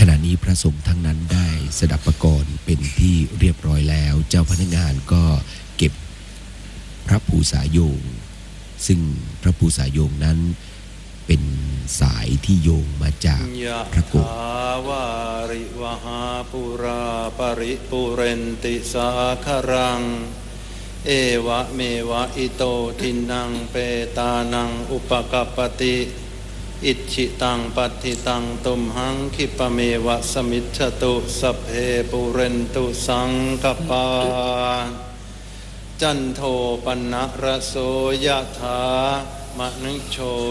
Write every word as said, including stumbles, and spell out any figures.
ณะนี้พระสงฆ์ทั้งนั้นได้สดับประกรณ์เป็นที่เรียบร้อยแล้วเจ้าพนักงานก็เก็บพระภูษาโยงซึ่งพระภูษาโยงนั้นเป็นสายที่โยงมาจากพระโกศยะถาวาริวหาปุราปริปุเรนติสาครังเอวะเมวะอิโตทินังเปตานังอุปกัปปติอิชิตังปัฏฐิตังตุมหังคิปะเมวะสมิจฉตุสัพเพปุเรนตุสังกปาจันโทปนะระโสยะถามณิโช